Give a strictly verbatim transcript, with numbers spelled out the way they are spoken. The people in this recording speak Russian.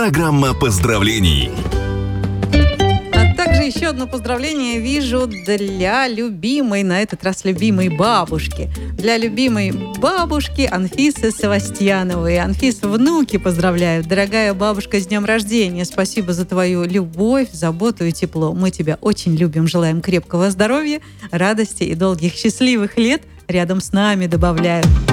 Программа поздравлений. А также еще одно поздравление вижу для любимой, на этот раз любимой бабушки. Для любимой бабушки Анфисы Севастьяновой. Анфис, внуки поздравляют. Дорогая бабушка, с днем рождения. Спасибо за твою любовь, заботу и тепло. Мы тебя очень любим. Желаем крепкого здоровья, радости и долгих счастливых лет рядом с нами, добавляют.